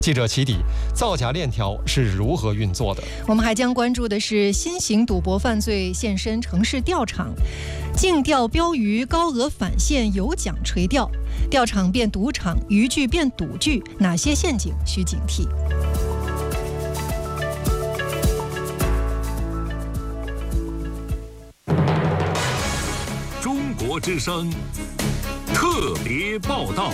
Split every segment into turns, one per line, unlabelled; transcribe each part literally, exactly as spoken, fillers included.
记者起底，造假链条是如何运作的？
我们还将关注的是新型赌博犯罪现身城市钓场，竞钓标鱼，高额返现，有奖垂钓，钓场变赌场，渔具变赌具，哪些陷阱需警惕？
中国之声特别报道。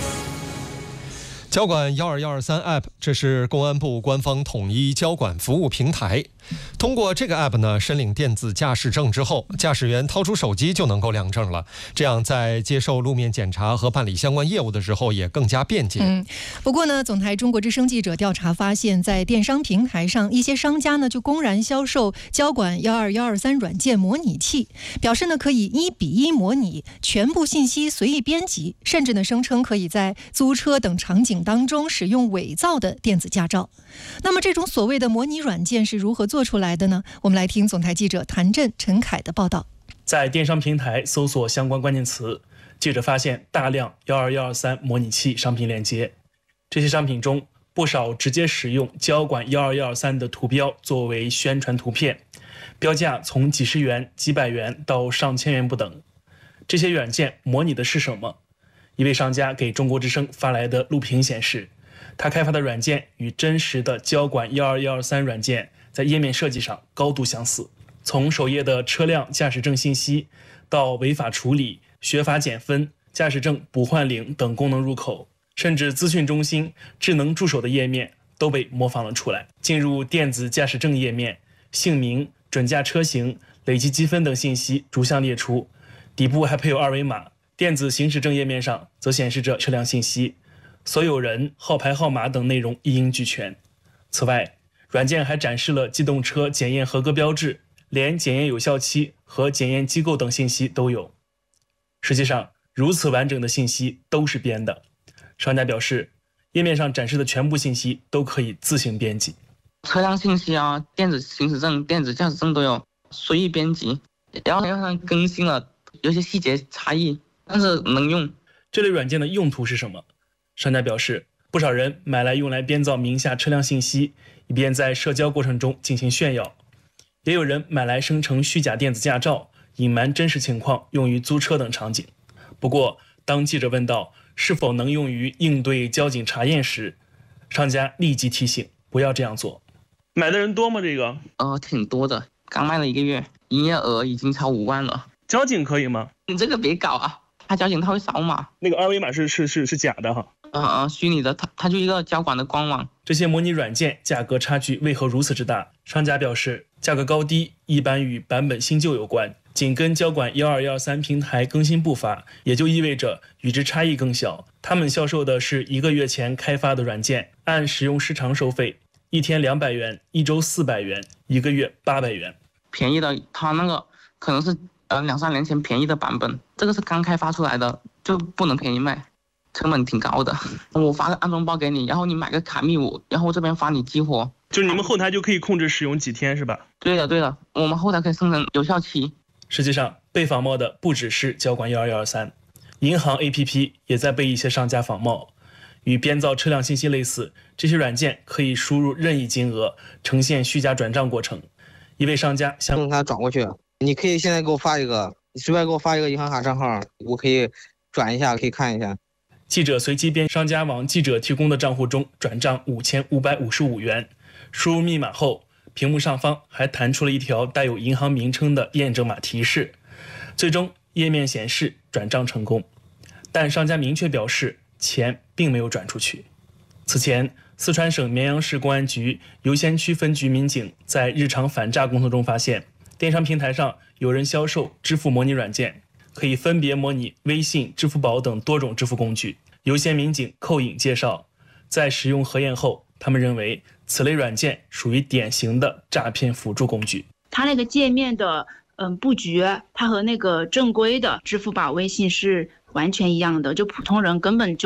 交管一二一二三 App， 这是公安部官方统一交管服务平台。通过这个 App 呢，申领电子驾驶证之后，驾驶员掏出手机就能够领证了。这样在接受路面检查和办理相关业务的时候也更加便捷。
嗯，不过呢，总台中国之声记者调查发现，在电商平台上，一些商家呢就公然销售交管一二一二三软件模拟器，表示呢可以一比一模拟，全部信息随意编辑，甚至呢声称可以在租车等场景当中使用伪造的电子驾照。那么这种所谓的模拟软件是如何做出来的呢？我们来听总台记者谭震、陈凯的报道。
在电商平台搜索相关关键词，记者发现大量一二一二三模拟器商品链接，这些商品中不少直接使用交管一二一二三的图标作为宣传图片，标价从几十元、几百元到上千元不等。这些软件模拟的是什么？一位商家给中国之声发来的录屏显示，他开发的软件与真实的交管一二一二三软件在页面设计上高度相似，从首页的车辆驾驶证信息到违法处理、学法减分、驾驶证补换领等功能入口，甚至资讯中心、智能助手的页面都被模仿了出来。进入电子驾驶证页面，姓名、准驾车型、累计积分等信息逐项列出，底部还配有二维码。电子行驶证页面上则显示着车辆信息，所有人、号牌号码等内容一应俱全。此外，软件还展示了机动车检验合格标志，连检验有效期和检验机构等信息都有。实际上，如此完整的信息都是编的。商家表示，页面上展示的全部信息都可以自行编辑。
车辆信息啊，电子行驶证、电子驾驶证都有，随意编辑，然后让它更新了，有些细节差异，但是能用。
这类软件的用途是什么？商家表示，不少人买来用来编造名下车辆信息，以便在社交过程中进行炫耀；也有人买来生成虚假电子驾照，隐瞒真实情况，用于租车等场景。不过，当记者问到是否能用于应对交警查验时，商家立即提醒不要这样做。买的人多吗？这个
呃，挺多的，刚卖了一个月，营业额已经超五万了。
交警可以吗？
你这个别搞啊，他交警他会扫码，
那个二维码是是是是假的哈。
呃呃，虚拟的，它它就一个交管的官网。
这些模拟软件价格差距为何如此之大？商家表示，价格高低一般与版本新旧有关，紧跟交管一二一二三平台更新步伐，也就意味着与之差异更小。他们销售的是一个月前开发的软件，按使用时长收费，一天两百元，一周四百元，一个月八百元。
便宜的，它那个可能是呃两三年前便宜的版本，这个是刚开发出来的，就不能便宜卖。成本挺高的，我发个安装包给你，然后你买个卡密五，然后这边发你激活，
就是你们后台就可以控制使用几天是吧？
对的对的，我们后台可以生成有效期。
实际上，被仿冒的不只是交管一二一二三，银行 A P P 也在被一些商家仿冒。与编造车辆信息类似，这些软件可以输入任意金额，呈现虚假转账过程。一位商家想
用它转过去，你可以现在给我发一个，你随便给我发一个银行卡账号，我可以转一下，可以看一下。
记者随机编商家往记者提供的账户中转账五千五百五十五元，输入密码后，屏幕上方还弹出了一条带有银行名称的验证码提示，最终页面显示转账成功，但商家明确表示钱并没有转出去。此前，四川省绵阳市公安局游仙区分局民警在日常反诈工作中发现，电商平台上有人销售支付模拟软件，可以分别模拟微信、支付宝等多种支付工具。游仙民警寇颖介绍，在使用核验后，他们认为此类软件属于典型的诈骗辅助工具。
它那个界面的嗯布局，它和那个正规的支付宝、微信是完全一样的，就普通人根本就